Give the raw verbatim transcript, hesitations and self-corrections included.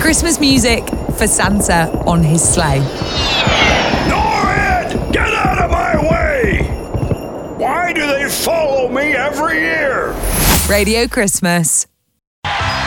Christmas music for Santa on his sleigh. Norrid! Get out of my way! Why do they follow me every year? Radio Christmas.